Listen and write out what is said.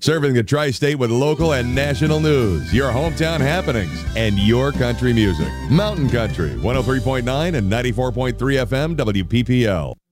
Serving the tri-state with local and national news, your hometown happenings, and your country music. Mountain Country, 103.9 and 94.3 FM WPPL.